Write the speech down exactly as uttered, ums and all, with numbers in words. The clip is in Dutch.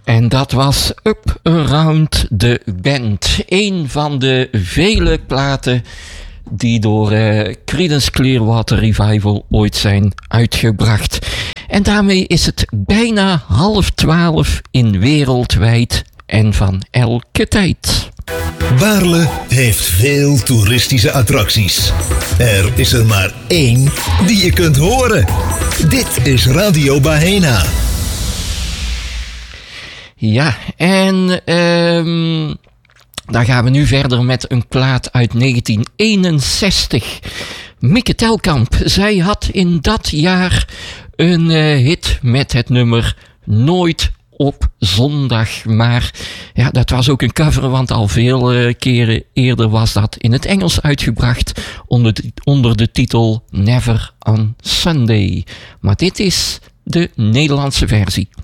En dat was Up Around the Bend. Een van de vele platen die door uh, Creedence Clearwater Revival ooit zijn uitgebracht. En daarmee is het bijna half twaalf in Wereldwijd en van elke tijd. Baarle heeft veel toeristische attracties. Er is er maar één die je kunt horen. Dit is Radio Baena. Ja, en um, dan gaan we nu verder met een plaat uit negentien eenenzestig. Mieke Telkamp, zij had in dat jaar een uh, hit met het nummer Nooit op zondag. Maar ja, dat was ook een cover, want al veel uh, keren eerder was dat in het Engels uitgebracht onder de, onder de titel Never on Sunday. Maar dit is de Nederlandse versie.